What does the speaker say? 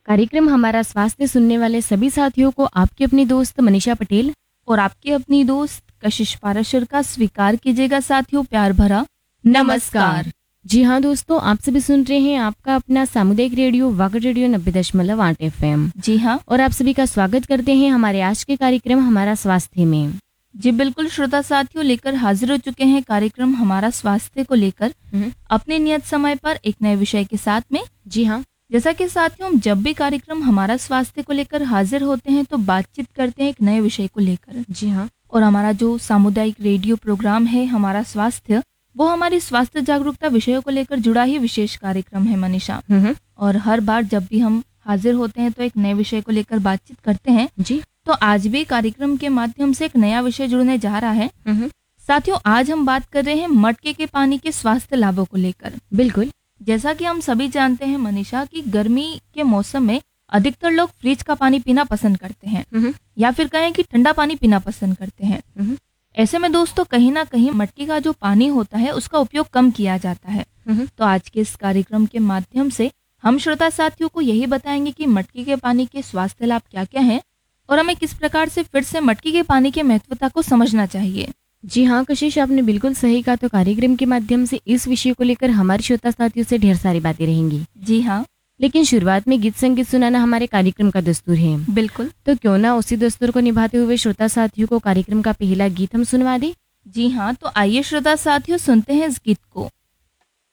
कार्यक्रम हमारा स्वास्थ्य सुनने वाले सभी साथियों को आपकी अपनी दोस्त मनीषा पटेल और आपकी अपनी दोस्त कशिश पाराशर का स्वीकार कीजिएगा साथियों प्यार भरा नमस्कार। जी हाँ दोस्तों, आप सभी सुन रहे हैं आपका अपना सामुदायिक रेडियो वागड़ रेडियो 90.8 FM। जी हाँ, और आप सभी का स्वागत करते हैं हमारे आज के कार्यक्रम हमारा स्वास्थ्य में। जी बिल्कुल श्रोता साथियों, लेकर हाजिर हो चुके हैं कार्यक्रम हमारा स्वास्थ्य को लेकर अपने नियत समय पर एक नए विषय के साथ में। जी हाँ, जैसा कि साथियों हम जब भी कार्यक्रम हमारा स्वास्थ्य को लेकर हाजिर होते हैं तो बातचीत करते हैं एक नए विषय को लेकर। जी हाँ, और हमारा जो सामुदायिक रेडियो प्रोग्राम है हमारा स्वास्थ्य, वो हमारी स्वास्थ्य जागरूकता विषयों को लेकर जुड़ा ही विशेष कार्यक्रम है मनीषा। और हर बार जब भी हम हाजिर होते हैं तो एक नए विषय को लेकर बातचीत करते हैं। जी, तो आज भी कार्यक्रम के माध्यम से एक नया विषय जुड़ने जा रहा है। साथियों, आज हम बात कर रहे हैं मटके के पानी के स्वास्थ्य लाभों को लेकर। बिल्कुल। जैसा कि हम सभी जानते हैं मनीषा कि गर्मी के मौसम में अधिकतर लोग फ्रिज का पानी पीना पसंद करते हैं या फिर कहें कि ठंडा पानी पीना पसंद करते हैं। ऐसे में दोस्तों कहीं ना कहीं मटके का जो पानी होता है उसका उपयोग कम किया जाता है। तो आज के इस कार्यक्रम के माध्यम से हम श्रोता साथियों को यही बताएंगे कि मटके के पानी के स्वास्थ्य लाभ क्या क्या हैं और हमें किस प्रकार से फिर से मटके के पानी की महत्वता को समझना चाहिए। जी हाँ कशिश, आपने बिल्कुल सही कहा। तो कार्यक्रम के माध्यम से इस विषय को लेकर हमारे श्रोता साथियों से ढेर सारी बातें रहेंगी। जी हाँ, लेकिन शुरुआत में गीत संगीत सुनाना हमारे कार्यक्रम का दस्तूर है। बिल्कुल। तो क्यों ना उसी दस्तूर को निभाते हुए श्रोता साथियों को कार्यक्रम का पहला गीत हम सुनवा दें। जी हाँ, तो आइए श्रोता साथियों सुनते हैं इस गीत को।